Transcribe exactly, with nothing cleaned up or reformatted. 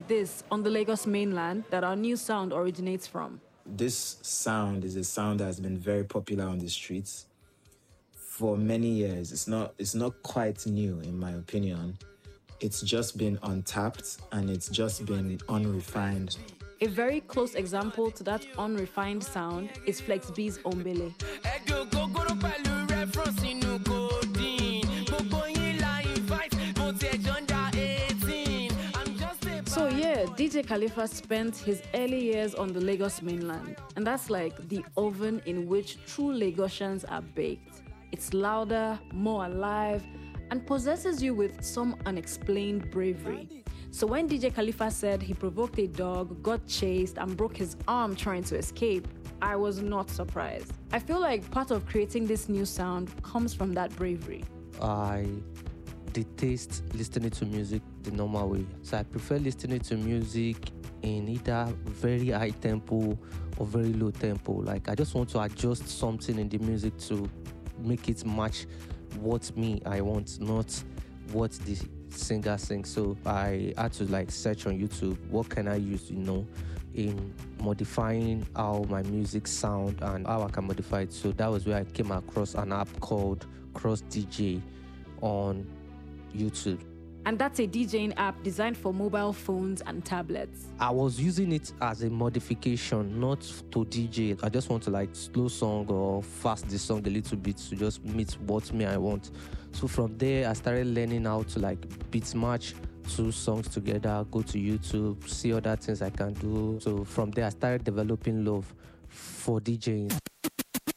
this on the Lagos mainland that our new sound originates from? This sound is a sound that has been very popular on the streets for many years. It's not it's not quite new, in my opinion. It's just been untapped and it's just been unrefined. A very close example to that unrefined sound is Flex B's Ombele. So yeah, D J Khalifa spent his early years on the Lagos mainland, and that's like the oven in which true Lagosians are baked. It's louder, more alive, and possesses you with some unexplained bravery. So when D J Khalifa said he provoked a dog, got chased, and broke his arm trying to escape, I was not surprised. I feel like part of creating this new sound comes from that bravery. I detest listening to music the normal way. So I prefer listening to music in either very high tempo or very low tempo. Like I just want to adjust something in the music to make it match what me I want, not what the singer sings. So I had to like search on YouTube, what can I use, you know, in modifying how my music sound and how I can modify it. So that was where I came across an app called Cross D J on YouTube. And that's a DJing app designed for mobile phones and tablets. I was using it as a modification, not to D J. I just want to like slow song or fast the song a little bit to just meet what me I want. So from there, I started learning how to like beat match two songs together, go to YouTube, see other things I can do. So from there, I started developing love for DJing.